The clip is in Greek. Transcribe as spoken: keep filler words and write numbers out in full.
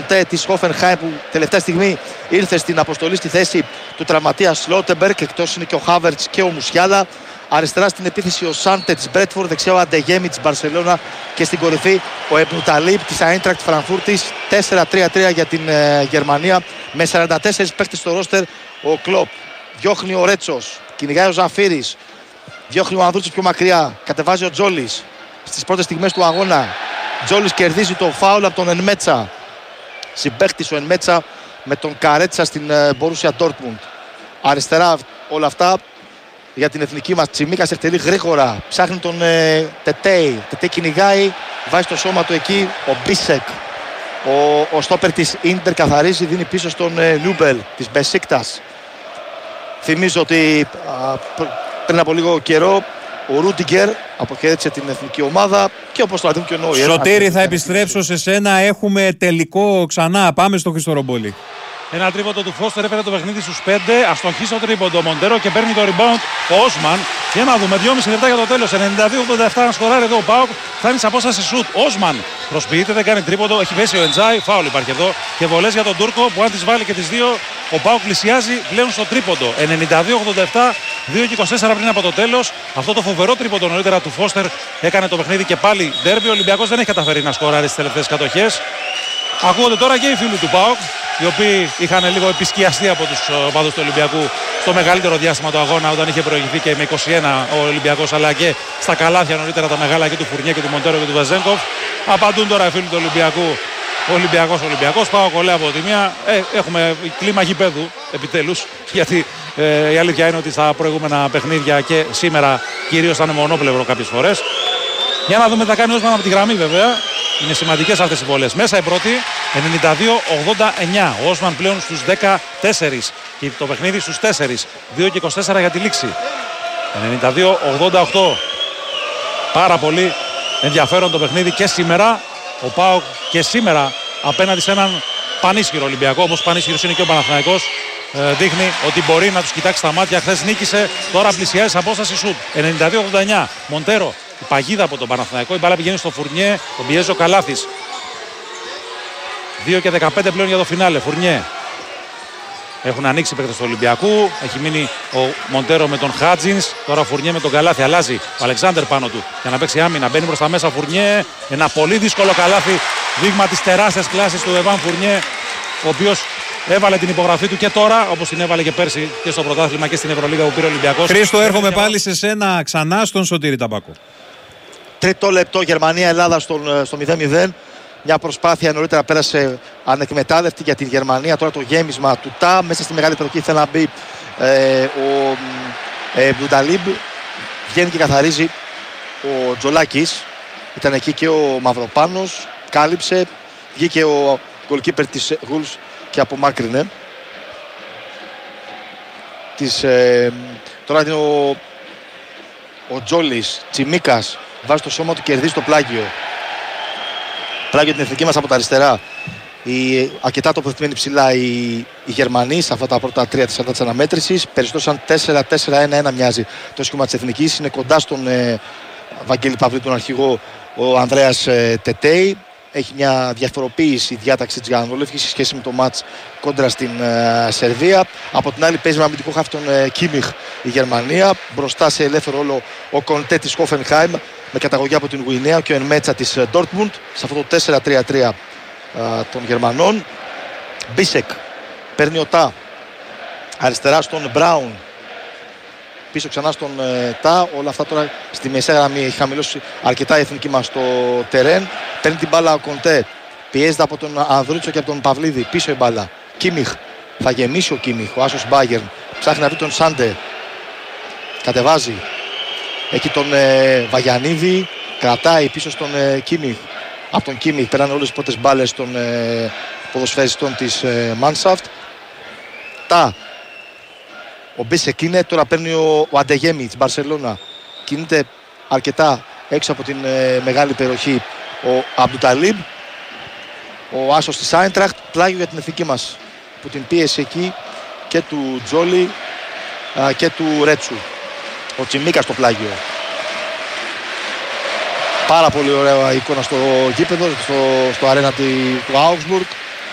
Κοντέ της Hoffenheim που τελευταία στιγμή ήρθε στην αποστολή στη θέση του τραυματία Σλότεμπεργκ. Εκτός είναι και ο Χάβερτς και ο Μουσιάλα. Αριστερά στην επίθεση ο Σάντε της Μπρέτφορντ, δεξιά ο Αντεγέμι της Μπαρσελόνα και στην κορυφή ο Εμπνουταλίπ της Άιντρακτ Φραγκφούρτης. τέσσερα τρία τρία για την ε, Γερμανία με σαράντα τέσσερα παίκτες στο ρόστερ. Ο Κλοπ διώχνει ο Ρέτσος, κυνηγάει ο Ζαφύρης, διώχνει ο Ανδρούτσος πιο μακριά, κατεβάζει ο Τζόλης στις πρώτες στιγμές του αγώνα. Τζόλης κερδίζει το φάουλ από τον Ενμέτσα. Συμπαίχτης ο Ενμέτσα με τον Καρέτσα στην Μπορούσια Ντόρτμουντ. Αριστερά όλα αυτά για την εθνική μας. Τσιμίκας εκτελεί γρήγορα, ψάχνει τον ε, Τετέι. Τετέι κυνηγάει, βάζει το σώμα του εκεί. Ο Μπίσεκ, ο, ο στόπερ της Ίντερ, καθαρίζει, δίνει πίσω στον ε, Νούμπελ της Μπεσίκτας. Θυμίζω ότι α, πριν από λίγο καιρό ο Ρούντιγκερ αποχαιρέτησε την εθνική ομάδα και όπως το αντίμουν και ο Νόιερ. Σωτήρη, θα επιστρέψω σε σένα. Έχουμε τελικό ξανά. Πάμε στο Χριστορομπόλι. Ένα τρίποντο του Φώστερ έφερε το παιχνίδι στους πέντε. Αστοχή στο τρίποντο Μοντέρο και παίρνει το rebound ο Όσμαν. Για να δούμε, δυόμιση λεπτά για το τέλος. ενενήντα δύο ογδόντα επτά να σκοράρει εδώ ο Πάοκ. Φτάνει σε απόσταση σουτ. Όσμαν προσποιείται, δεν κάνει τρίποντο. Έχει πέσει ο Εντζάι. Φάουλ υπάρχει εδώ. Και βολές για τον Τούρκο που αν τις βάλει και τις δύο, ο Πάοκ πλησιάζει πλέον στο τρίποντο. ενενήντα δύο ογδόντα επτά, δύο και είκοσι τέσσερα πριν από το τέλος. Αυτό το φοβερό τρίποντο νωρίτερα του Φώστερ έκανε το παιχνίδι και πάλι ντέρμπι. Ο Ολυμπιακός δεν έχει καταφέρει να σκοράρει στις τελευταίες κατοχές. Ακούγονται τώρα και οι φίλοι του ΠΑΟΚ, οι οποίοι είχαν λίγο επισκιαστεί από τους οπαδούς του Ολυμπιακού στο μεγαλύτερο διάστημα του αγώνα, όταν είχε προηγηθεί και με είκοσι ένα ο Ολυμπιακός, αλλά και στα καλάθια νωρίτερα τα μεγάλα και του Φουρνιέ και του Μοντέρο και του Βεζέγκοφ. Απαντούν τώρα οι φίλοι του Ολυμπιακού. Ολυμπιακός, Ολυμπιακός, ΠΑΟΚ κολλάει από τη μία. Ε, έχουμε κλίμα γηπέδου επιτέλους, γιατί ε, η αλήθεια είναι ότι στα προηγούμενα παιχνίδια και σήμερα κυρίως ήταν μονόπλευρο κάποιες φορές. Για να δούμε τι θα κάνει ο Όσμαν από τη γραμμή βέβαια. Είναι σημαντικές αυτές οι βολές. Μέσα η πρώτη, ενενήντα δύο ογδόντα εννιά. Ο Όσμαν πλέον στους δεκατέσσερα και το παιχνίδι στους τέσσερα. δύο και είκοσι τέσσερα για τη λήξη. ενενήντα δύο ογδόντα οκτώ. Πάρα πολύ ενδιαφέρον το παιχνίδι και σήμερα. Ο ΠΑΟΚ και σήμερα απέναντι σε έναν πανίσχυρο Ολυμπιακό, όπως πανίσχυρος είναι και ο Παναθηναϊκός. Ε, δείχνει ότι μπορεί να τους κοιτάξει στα μάτια. Χθες νίκησε, τώρα πλησιάζει σε απόσταση σουτ. ενενήντα δύο ογδόντα εννιά. Μοντέρο. Η παγίδα από τον Παναθηναϊκό, η μπάλα πηγαίνει στο Φουρνιέ, τον πιέζει ο Καλάθης. δύο και δεκαπέντε πλέον για το φινάλε. Φουρνιέ. Έχουν ανοίξει οι παίκτες του Ολυμπιακού. Έχει μείνει ο Μοντέρο με τον Χάτζινς. Τώρα ο Φουρνιέ με τον Καλάθη. Αλλάζει ο Αλεξάνδερ πάνω του για να παίξει άμυνα. Μπαίνει προς τα μέσα Φουρνιέ. Ένα πολύ δύσκολο καλάθι. Δείγμα της τεράστιας κλάσης του Εβάν Φουρνιέ, ο οποίος έβαλε την υπογραφή του και τώρα, όπως την έβαλε και πέρσι και στο πρωτάθλημα και στην Ευρωλίγα που πήρε ο Ολυμπιακός. Χρήστο, έρχομαι πάλι σε σένα ξανά, στον Σωτήρη Ταμπάκο. Τρίτο λεπτό, Γερμανία-Ελλάδα στο μηδέν μηδέν. Μια προσπάθεια νωρίτερα πέρασε ανεκμετάλλευτη για την Γερμανία. Τώρα το γέμισμα του ΤΑ. Μέσα στη μεγάλη περιοχή θέλει να μπει ε, ο ε, Μπλουταλίμπ. Βγαίνει και καθαρίζει ο Τζολάκης. Ήταν εκεί και ο Μαυροπάνος. Κάλυψε. Βγήκε ο γκολκίπερ της Γουλς και απομάκρυνε. Της, ε, τώρα είναι ο, ο Τζόλης. Τσιμίκας. Βάζει το σώμα του, κερδίζει το πλάγιο. Πλάγιο την εθνική μας από τα αριστερά. Η, αρκετά τοποθετημένοι ψηλά οι, οι Γερμανοί σε αυτά τα πρώτα τρία της αναμέτρησης. Περισσότερο σαν τέσσερα τέσσερα ένα ένα μοιάζει το σχήμα της εθνικής. Είναι κοντά στον ε, Βαγγέλη Παυλή, τον αρχηγό, ο Ανδρέας ε, Τετέι. Έχει μια διαφοροποίηση η διάταξη της Γανδολεύκης σε σχέση με το μάτς κόντρα στην ε, Σερβία. Από την άλλη παίζει με αμυντικό χάφι τον ε, Κίμιχ η Γερμανία. Μπροστά σε ελεύθερο ρόλο ο Κοντέ της Hoffenheim με καταγωγή από την Γουινέα και ο Ενμέτσα της Ντόρτμουντ σε αυτό το τέσσερα τρία τρία των Γερμανών. Μπίσεκ παίρνει ο Τά αριστερά στον Μπράουν, πίσω ξανά στον ε, Τά. Όλα αυτά τώρα στη μεσαία γραμμή. Έχει χαμηλώσει αρκετά η εθνική μας στο τερέν. Παίρνει την μπάλα ο Κοντέ, πιέζεται από τον Ανδρούτσο και από τον Παυλίδη. Πίσω η μπάλα. Κίμιχ, θα γεμίσει ο Κίμιχ, ο άσος Μπάγερν. Ψάχνει να βρει τον Σάντε, κατεβάζει. Έχει τον ε, Βαγιανίδη, κρατάει πίσω στον ε, Κίμιχ. Από τον Κίμιχ περνάνε όλες τις πρώτες μπάλες των ε, ποδοσφαιριστών της ε, Μάνσαφτ. Τα. Ο Μπίσεκ είναι, τώρα παίρνει ο, ο Αντεγέμι της Μπαρσελόνα. Κινείται αρκετά έξω από την ε, μεγάλη περιοχή ο Αμπτουταλίμπ. Ο άσος της Άιντραχτ, πλάγιο για την εθνική μας που την πίεσε εκεί και του Τζόλι α, και του Ρέτσου. Ο Τσιμίκας στο πλάγιο. Πάρα πολύ ωραία εικόνα στο γήπεδο, στο, στο αρένα του Augsburg.